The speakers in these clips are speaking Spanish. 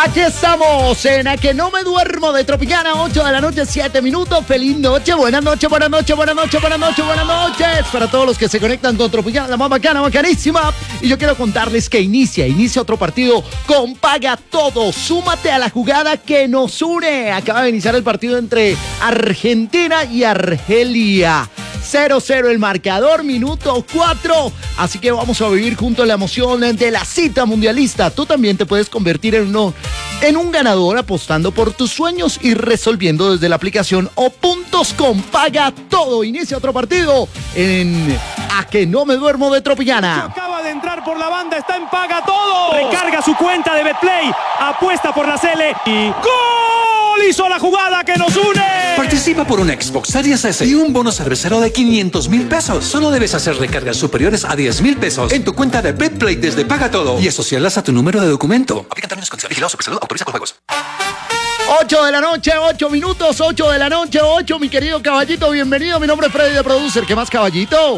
Aquí estamos en A Que No Me Duermo de Tropicana, 8 de la noche, 7 minutos. Feliz noche, buenas noches, buenas noches, buenas noches, buenas noches, buenas noches para todos los que se conectan con Tropicana, la más bacana, bacanísima. Y yo quiero contarles que inicia otro partido con Paga Todo. Súmate a la jugada que nos une. Acaba de iniciar el partido entre Argentina y Argelia. 0-0 el marcador, minuto 4. Así que vamos a vivir juntos la emoción de la cita mundialista. Tú también te puedes convertir en un ganador apostando por tus sueños y resolviendo desde la aplicación o puntos con Paga Todo. Inicia otro partido en A Que No Me Duermo de Tropicana. Acaba de entrar por la banda, está en Paga Todo. Recarga su cuenta de Betplay, apuesta por la Sele y ¡gol! Hizo la jugada que nos une. Participa por una Xbox Series S y un bono cervecero de 500,000 pesos. Solo debes hacer recargas superiores a 10,000 pesos en tu cuenta de Betplay desde Paga Todo y asociarlas a tu número de documento. Aplican términos y condiciones. Vigilado Supersalud, autoriza con juegos. 8 de la noche, 8 minutos, 8 de la noche, 8, mi querido caballito, bienvenido. Mi nombre es Freddy de Producer. ¿Qué más, caballito?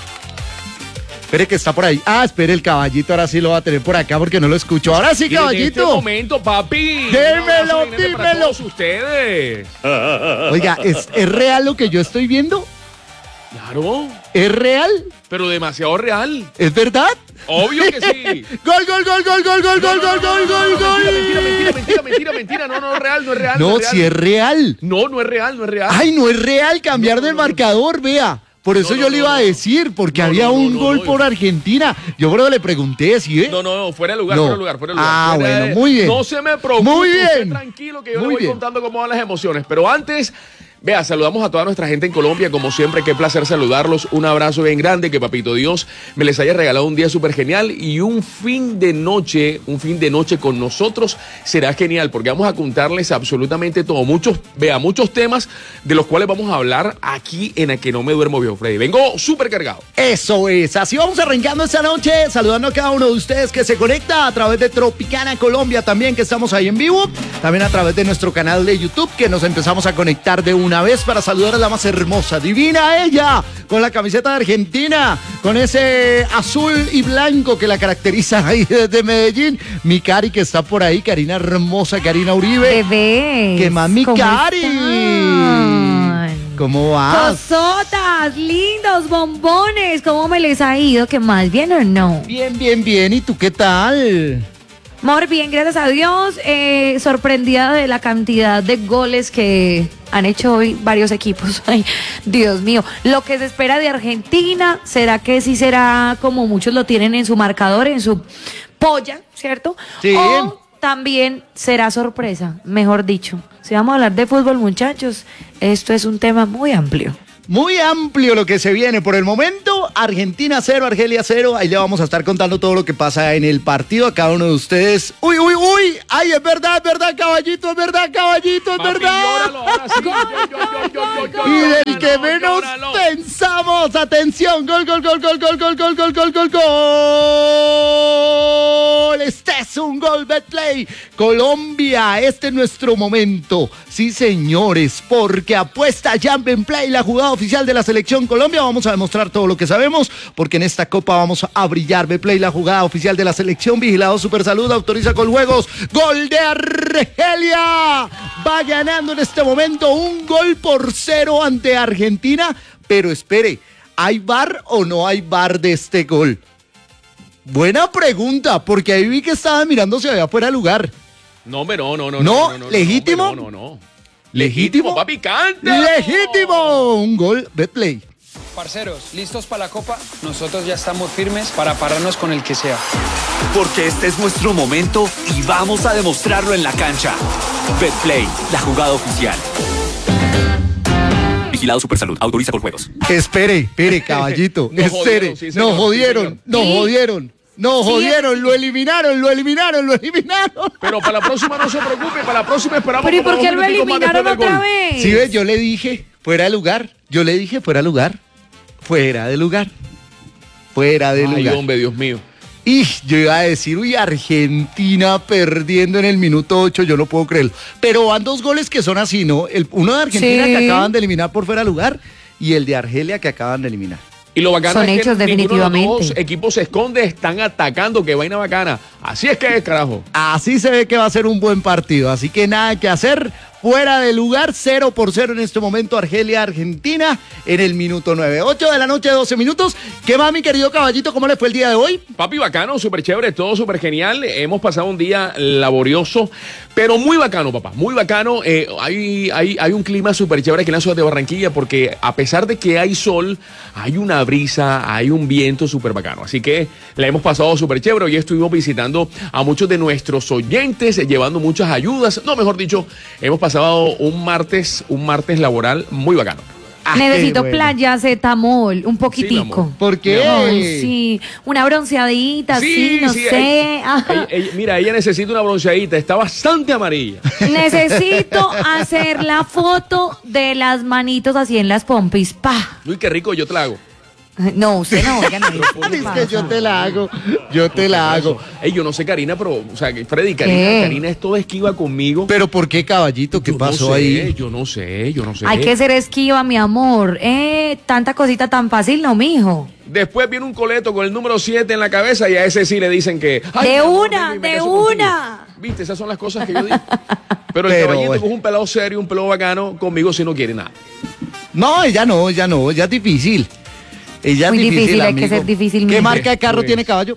Espere que está por ahí. Espere, el caballito ahora sí lo va a tener por acá porque no lo escucho. Ahora sí, caballito. En este momento, papi. Dímelo, dímelo. Para todos ustedes. Oiga, ¿es real lo que yo estoy viendo? Claro. ¿Es real? Pero demasiado real. ¿Es verdad? Obvio que sí. Gol, gol, gol, gol, gol, gol, gol, gol, gol, gol, gol. Mentira. No es real. No, si es real. No es real. Ay, no es real cambiar del marcador, vea. Por eso yo le iba a decir, porque había un gol por Argentina. Yo creo que le pregunté si es. No, fuera de lugar. Bueno, muy bien. No se me preocupe. Muy bien. Usted tranquilo que yo le voy contando cómo van las emociones. Pero antes, vea, saludamos a toda nuestra gente en Colombia. Como siempre, qué placer saludarlos. Un abrazo bien grande. Que Papito Dios me les haya regalado un día súper genial. Y un fin de noche con nosotros será genial. Porque vamos a contarles absolutamente todo. Muchos temas de los cuales vamos a hablar aquí en A Que No Me Duermo, viejo Freddy. Vengo súper cargado. Eso es. Así vamos arrancando esta noche. Saludando a cada uno de ustedes que se conecta a través de Tropicana Colombia también, que estamos ahí en vivo. También a través de nuestro canal de YouTube, que nos empezamos a conectar de una vez para saludar a la más hermosa, divina ella, con la camiseta de Argentina, con ese azul y blanco que la caracteriza ahí desde Medellín. Mi Cari que está por ahí, Karina hermosa, Karina Uribe. Bebés. ¿Qué más, mi Cari? ¿Cómo vas? Cosotas, lindos bombones. ¿Cómo me les ha ido? ¿Qué más? ¿Bien o no? Bien. ¿Y tú qué tal? Amor, bien, gracias a Dios. Sorprendida de la cantidad de goles que han hecho hoy varios equipos. Ay, Dios mío. Lo que se espera de Argentina, ¿será que sí será como muchos lo tienen en su marcador, en su polla, ¿cierto? Sí. O también será sorpresa, mejor dicho. Si vamos a hablar de fútbol, muchachos, esto es un tema muy amplio. Muy amplio lo que se viene por el momento. Argentina 0, Argelia 0. Ahí le vamos a estar contando todo lo que pasa en el partido a cada uno de ustedes. Uy. Ay, es verdad, caballito, es verdad. Llóralo, ahora sí. Y del que menos pensamos. Atención, gol. Este es un gol, Betplay. Colombia, este es nuestro momento. Sí, señores, porque apuesta Jump Play, la jugada oficial de la Selección Colombia. Vamos a demostrar todo lo que sabemos, porque en esta copa vamos a brillar. Betplay, la jugada oficial de la Selección. Vigilado Supersalud, autoriza con juegos. Gol de Argelia. Va ganando en este momento 1-0 ante Argentina. Pero espere, ¿hay VAR o no hay VAR de este gol? Buena pregunta, porque ahí vi que estaba mirando si había fuera de lugar. No, hombre, no. ¿No? ¿Legítimo? No. ¿Legítimo? Papi, cante. ¡Legítimo! Un gol, Betplay. Parceros, ¿listos para la Copa? Nosotros ya estamos firmes para pararnos con el que sea. Porque este es nuestro momento y vamos a demostrarlo en la cancha. Betplay, la jugada oficial. Vigilado Supersalud, autoriza con juegos. Espere, caballito. Nos jodieron. Lo eliminaron. Pero para la próxima no se preocupe, para la próxima esperamos. ¿Pero y por qué lo eliminaron otra vez? Sí, ves, yo le dije, fuera de lugar. Ay, hombre, Dios mío. Y yo iba a decir, Argentina perdiendo en el minuto 8, yo no puedo creerlo. Pero van 2 goles que son así, ¿no? Uno de Argentina que acaban de eliminar por fuera de lugar y el de Argelia que acaban de eliminar. Y lo bacano Son es que hechos, definitivamente. ninguno de los dos equipos se esconde, están atacando, qué vaina bacana. Así es que es, carajo. Así se ve que va a ser un buen partido, así que nada que hacer. Fuera de lugar, 0-0 en este momento, Argelia-Argentina en el minuto 9. 8 de la noche, 12 minutos. ¿Qué va, mi querido caballito? ¿Cómo le fue el día de hoy? Papi, bacano, súper chévere, todo súper genial. Hemos pasado un día laborioso, pero muy bacano, papá, muy bacano. Hay un clima súper chévere aquí en la ciudad de Barranquilla, porque a pesar de que hay sol, hay una brisa, hay un viento súper bacano. Así que la hemos pasado súper chévere. Hoy estuvimos visitando a muchos de nuestros oyentes, llevando muchas ayudas. No, mejor dicho, hemos pasado un martes laboral muy bacano. Necesito bueno. playa Zetamol, un poquitico. amor. ¿Por qué? Ay, sí, una bronceadita, sí, no sé. Ajá. Mira, ella necesita una bronceadita, está bastante amarilla. Necesito hacer la foto de las manitos así en las pompis. Pa. Uy, qué rico, yo te la hago. No, usted no, oiga, no. Es que yo te la hago, yo te la hago. Ey, yo no sé, Karina, pero, o sea, Freddy, ¿Qué? Karina es toda esquiva conmigo. Pero ¿por qué, caballito? ¿Qué Yo pasó no sé, ahí? Yo no sé. Hay que ser esquiva, mi amor. Tanta cosita tan fácil, no, mijo. Después viene un coleto con el número 7 en la cabeza y a ese sí le dicen que... "Ay, De mi amor, una, ven y me de caso contigo". una. Viste, esas son las cosas que yo digo. Pero el Pero, caballito, bueno. que es un pelado serio, un pelado bacano, conmigo sí no quiere nada. No, ella no, ella es difícil. Ella es Muy difícil, hay que amigo. ser difícil, ¿Qué mijo. marca de carro Pues. tiene, caballo?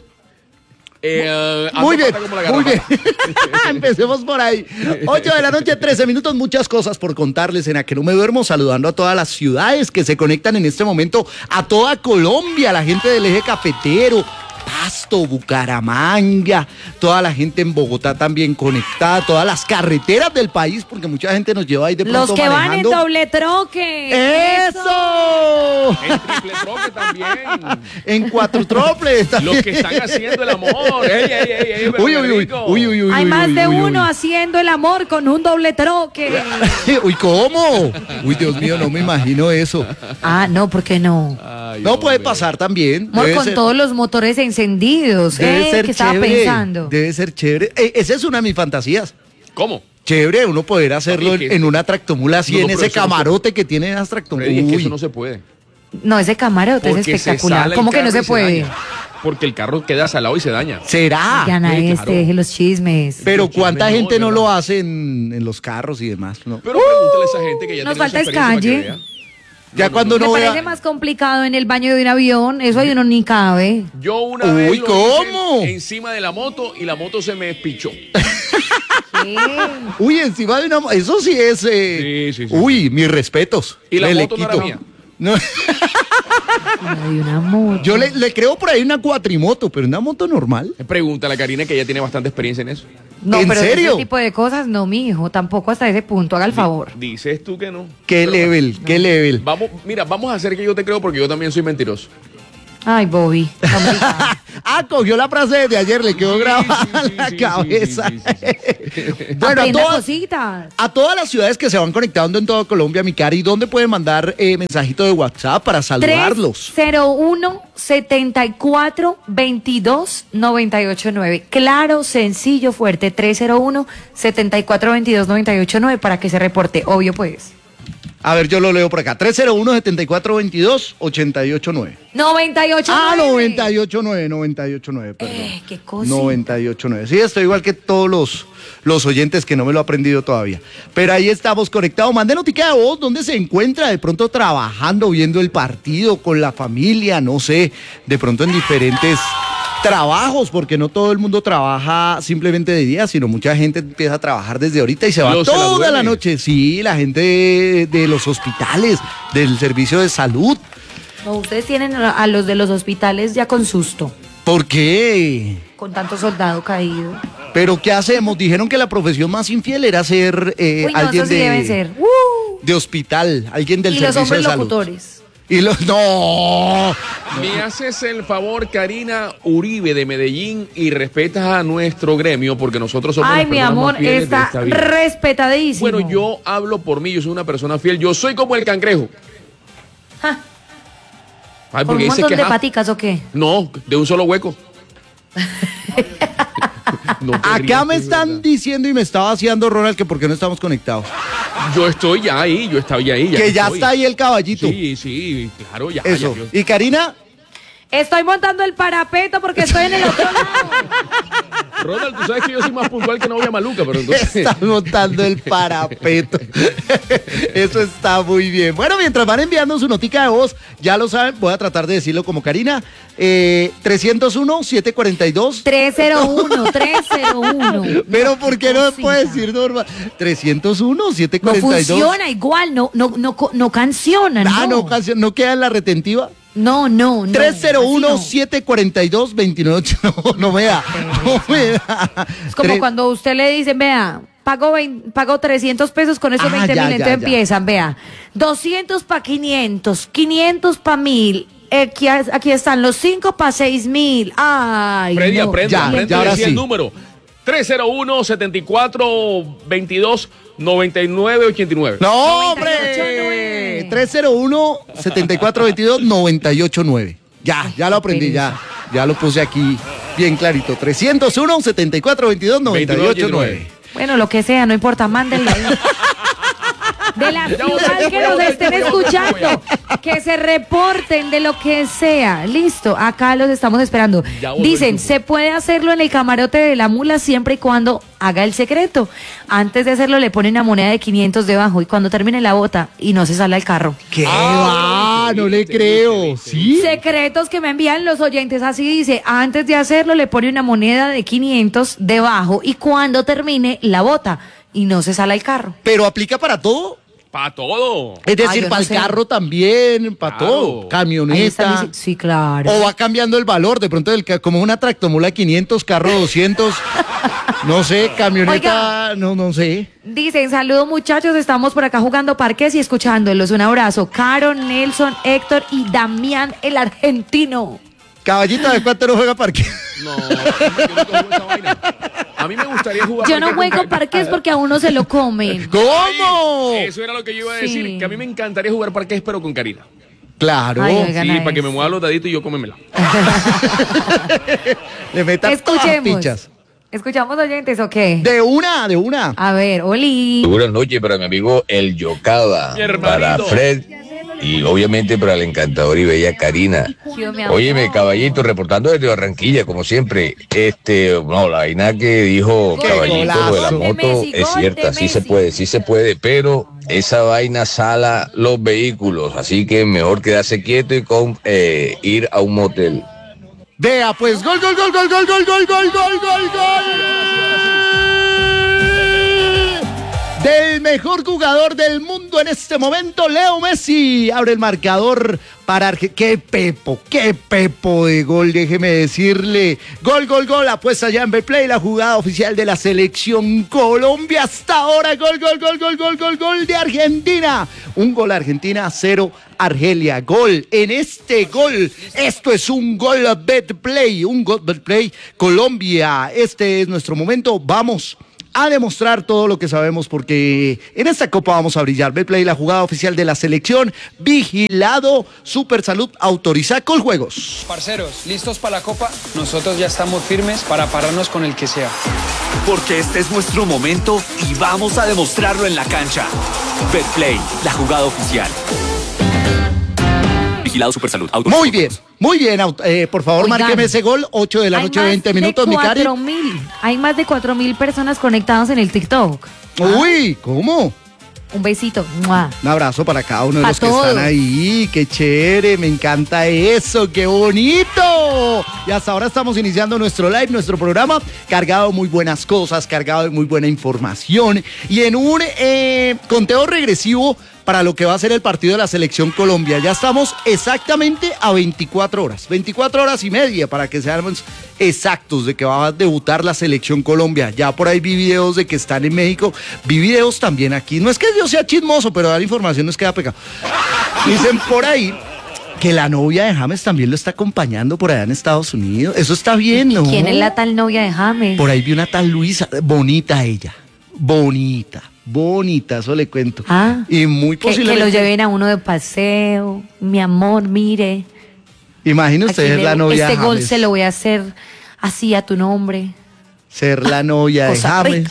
Ando Muy bien, pata como la muy bien. garrapata. Empecemos por ahí. 8 de la noche, 13 minutos, muchas cosas por contarles en A Que No Me Duermo, saludando a todas las ciudades que se conectan en este momento, a toda Colombia, la gente del eje cafetero, Pasto, Bucaramanga, toda la gente en Bogotá también conectada, todas las carreteras del país, porque mucha gente nos lleva ahí de pronto Los que van en manejando. doble troque. ¡Eso! En triple troque también. En cuatro troples también. Los que están haciendo el amor. Ey, Uy, uy, uy, uy, uy, uy. Hay uy, más uy, de uy, uno uy. haciendo el amor con un doble troque. Uy, ¿cómo? Uy, Dios mío, no me imagino eso. Ah, no, ¿por qué no? No puede pasar también. Amor, Debe con ser- todos los motores encendidos. Debe ser ¿Qué estaba chévere. pensando? Debe ser chévere. Esa es una de mis fantasías. ¿Cómo? Chévere uno poder hacerlo Papi, que- en una tractomula así, No, no, en pero ese eso no se- camarote que tiene las tractomulas. Freddy, es que Uy. eso no se puede. No, ese camarote es Porque se espectacular. sale el ¿Cómo que no carro se y puede? daña. Porque el carro queda salado y se daña. ¿Será? Ya nadie claro. deje los chismes. Pero Los ¿cuánta chismes no, gente no ¿verdad? lo hace en los carros y demás? ¿No? Pero pregúntale a esa gente que ya Nos tiene falta esa experiencia calle. para que vea. Ya cuando Me uno parece vea... más complicado en el baño de un avión. Eso ahí uno ni cabe. Yo una Uy, vez lo ¿cómo? hice encima de la moto y la moto se me pichó. Sí. Uy, encima de una... Eso sí es... Sí, sí, sí. Uy, mis respetos. Y la Le moto no era quito. mía. No, Hay una moto. yo le creo por ahí una cuatrimoto, pero una moto normal. Pregúntale a Karina, que ella tiene bastante experiencia en eso. No, ¿En pero serio? ese tipo de cosas no, mi hijo. Tampoco hasta ese punto. Haga el favor. Dices tú que no. Qué Pero, level, qué level. Vamos, mira, vamos a hacer que yo te creo porque yo también soy mentiroso. Ay, Bobby. complicado. Ah, cogió la frase de ayer, le quedó grabada sí, en la sí, cabeza. sí. Bueno, Aprenda cositas. a todas las ciudades que se van conectando en toda Colombia, mi Cari, ¿dónde pueden mandar mensajito de WhatsApp para saludarlos? 301-7422-989. Claro, sencillo, fuerte. 301-7422-989 para que se reporte. Obvio, pues. A ver, yo lo leo por acá. 301-7422-889. 98. Ah, 98.9, perdón. Qué cosa. 98.9. Sí, estoy igual que todos los oyentes que no me lo he aprendido todavía. Pero ahí estamos conectados. Mande noticia de voz, ¿dónde se encuentra? De pronto trabajando, viendo el partido con la familia, no sé, de pronto en diferentes trabajos, porque no todo el mundo trabaja simplemente de día, sino mucha gente empieza a trabajar desde ahorita y se va Los se la toda la duermen. noche. Sí, la gente de los hospitales, del servicio de salud. No, ustedes tienen a los de los hospitales ya con susto. ¿Por qué? Con tanto soldado caído. ¿Pero qué hacemos? Dijeron que la profesión más infiel era ser Uy, no, alguien eso sí deben ser. de hospital, alguien del Y los servicio hombres de salud. locutores. Y los... ¡No! Me haces el favor, Karina Uribe de Medellín, y respetas a nuestro gremio porque nosotros somos Ay, las mi personas amor, más fieles de está esta vida. respetadísimo. Bueno, yo hablo por mí, yo soy una persona fiel. Yo soy como el cangrejo. Ja, Ay, ¿con porque un dice montón que de ajá. paticas o qué? No, de un solo hueco. No te Acá rías, me es están verdad. diciendo y me está vaciando Ronald que por qué no estamos conectados. Yo estoy ya ahí, yo estaba ya ahí. Que ya estoy. está ahí el caballito. Sí, claro, ya. Eso. ya, ¿Y Karina? Estoy montando el parapeto porque estoy en el otro lado. Ronald, tú sabes que yo soy más puntual que novia maluca, pero entonces... Está montando el parapeto. Eso está muy bien. Bueno, mientras van enviando su notica de voz, ya lo saben, voy a tratar de decirlo como Karina. 301-742. 301. Pero ¿por qué no Cosita. puede decir normal? 301-742. No funciona igual, no canciona. No queda en la retentiva. No. 301-742-2989. No me da. Es como cuando usted le dicen, vea, pago 300 pesos con esos 20 ya, mil, ya, entonces ya. empiezan, vea, 200 para 500, 500 para 1000, aquí están los 5 para 6,000. Ay, Freddy, no. aprende Ya, ahora decir sí. el número. 301-7422-9989. No, 98.9. hombre. 301-7422-9889. Ya lo aprendí, ya lo puse aquí bien clarito. 301-7422-9889. Bueno, lo que sea, no importa, mándenle ahí. De la ciudad que nos estén escuchando, que se reporten de lo que sea. Listo, acá los estamos esperando. Ya volvió Dicen, el grupo. se puede hacerlo en el camarote de la mula siempre y cuando haga el secreto. Antes de hacerlo le ponen una moneda de 500 debajo y cuando termine la bota y no se sale al carro. ¿Qué va? No le creo. ¿Sí? Secretos que me envían los oyentes, así dice, antes de hacerlo le pone una moneda de 500 debajo y cuando termine la bota y no se sale al carro. ¿Pero aplica para todo? Para todo. Es decir, yo para no el sé. carro también, para Claro. todo. Ahí Camioneta. está sí, claro. O va cambiando el valor, de pronto como una tractomula 500, carro 200, no sé, camioneta, no sé. Dicen, saludos muchachos, estamos por acá jugando parques y escuchándolos. Un abrazo. Caro, Nelson, Héctor y Damián, el argentino. Caballito, ¿de cuánto no juega parque? No, yo nunca juego esa vaina. A mí me gustaría jugar. Yo no parque juego con- parques porque a uno se lo comen. ¿Cómo? Eso era lo que yo iba a Sí. decir, que a mí me encantaría jugar parques, pero con Karina. Claro, Ay, oiga. Sí, Ganas. para que me mueva los daditos y yo cómemela. le meta todas las Escuchemos. pichas. ¿Escuchamos oyentes o qué? De una. A ver, Oli. Buenas noches para mi amigo El Yocada, Mi hermanito. para Fred y obviamente para la encantadora y bella Karina. Yo, mi amor. Óyeme, caballito, reportando desde Barranquilla, como siempre. La vaina que dijo Gol, caballito golazo. de la Gol de moto Messi, es gol cierta, de sí se Messi. puede, pero esa vaina sala los vehículos, así que mejor quedarse quieto y ir a un motel. Vea, pues, gol. Del mejor jugador del mundo en este momento, Leo Messi. Abre el marcador para Argentina. Qué pepo de gol, déjeme decirle. Gol. Apuesta ya en Betplay, la jugada oficial de la selección Colombia. Hasta ahora, gol de Argentina. Un gol Argentina, 0 Argelia. Gol en este gol. Esto es un gol Betplay. Un gol Betplay Colombia. Este es nuestro momento. Vamos a demostrar todo lo que sabemos porque en esta copa vamos a brillar. Betplay, la jugada oficial de la selección, vigilado, Super Salud, autoriza Coljuegos. Parceros, ¿listos para la copa? Nosotros ya estamos firmes para pararnos con el que sea. Porque este es nuestro momento y vamos a demostrarlo en la cancha. Betplay, la jugada oficial. Vigilado Supersalud. Muy bien, por favor, Oigan, márqueme ese gol, 8 de la noche, Hay más 20 de minutos, mi cari. 4,000. Hay más de 4,000 personas conectadas en el TikTok. Uy, ¿cómo? Un besito. ¡Mua! Un abrazo para cada uno de Pa' los que todos. están ahí. Qué chévere, me encanta eso, qué bonito. Y hasta ahora estamos iniciando nuestro live, nuestro programa, cargado de muy buenas cosas, cargado de muy buena información y en un conteo regresivo para lo que va a ser el partido de la Selección Colombia. Ya estamos exactamente a 24 horas y media para que seamos exactos de que va a debutar la Selección Colombia. Ya por ahí vi videos de que están en México, vi videos también aquí. No es que yo sea chismoso, pero dar información no es queda pecado. Dicen por ahí que la novia de James también lo está acompañando por allá en Estados Unidos. Eso está bien, ¿no? ¿Quién es la tal novia de James? Por ahí vi una tal Luisa, bonita ella, bonita, eso le cuento. Ah, y muy que posiblemente. lo lleven a uno de paseo. Mi amor, mire. Imagine usted aquí ser la novia de este gol James. se lo voy a hacer así a tu nombre. Ser la novia de Cosa James. rica.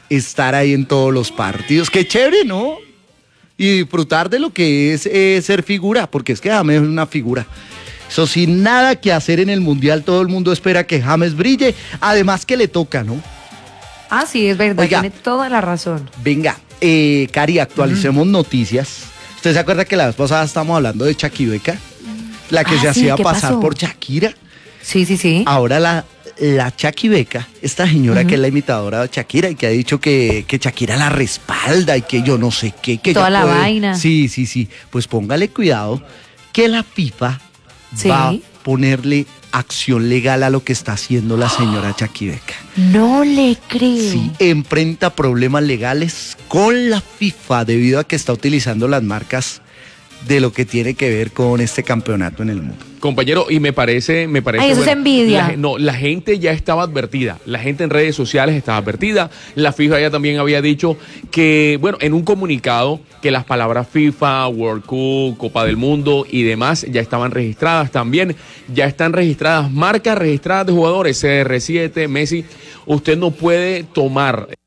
estar ahí en todos los partidos. Qué chévere, ¿no? Y disfrutar de lo que es ser figura, porque es que James es una figura. Eso sin nada que hacer en el Mundial, todo el mundo espera que James brille, además que le toca, ¿no? Ah, sí, es verdad, Oiga, tiene toda la razón. Venga, Cari, actualicemos noticias. ¿Usted se acuerda que la vez pasada estábamos hablando de Chaquibeca? La que se Sí, hacía ¿qué pasar pasó? por Shakira. Sí. Ahora la Chaquibeca, esta señora que es la imitadora de Shakira y que ha dicho que Shakira la respalda y que yo no sé qué. Que Toda ella la vaina. Sí. Pues póngale cuidado que la FIFA va a ponerle acción legal a lo que está haciendo la señora Chaquibeca. No le creo. Sí, enfrenta problemas legales con la FIFA debido a que está utilizando las marcas de lo que tiene que ver con este campeonato en el mundo. Compañero, y me parece. Ay, eso es envidia. La gente ya estaba advertida. La gente en redes sociales estaba advertida. La FIFA ya también había dicho que, bueno, en un comunicado, que las palabras FIFA, World Cup, Copa del Mundo y demás ya estaban registradas. También ya están registradas marcas registradas de jugadores, CR7, Messi. Usted no puede tomar